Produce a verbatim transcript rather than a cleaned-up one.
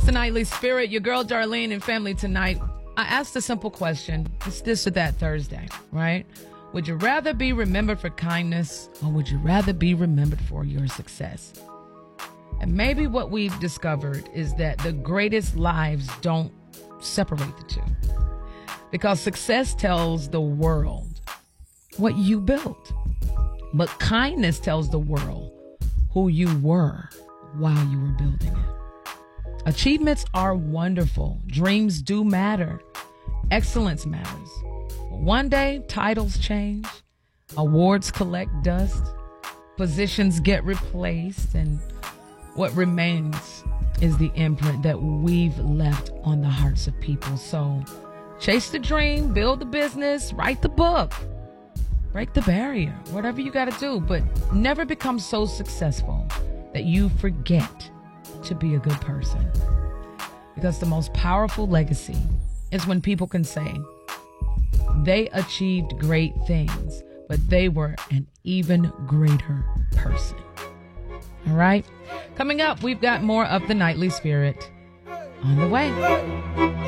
the Nightly Spirit, your girl Darlene and family tonight. I asked a simple question. It's this or that Thursday, right? Would you rather be remembered for kindness or would you rather be remembered for your success? And maybe what we've discovered is that the greatest lives don't separate the two. Because success tells the world what you built. But kindness tells the world who you were while you were building it. Achievements are wonderful. Dreams do matter. Excellence matters. But one day, titles change. Awards collect dust. Positions get replaced. And what remains is the imprint that we've left on the hearts of people. So chase the dream, build the business, write the book, break the barrier, whatever you got to do. But never become so successful that you forget to be a good person. Because the most powerful legacy is when people can say they achieved great things, but they were an even greater person. All right. Coming up, we've got more of the Nightly Spirit on the way.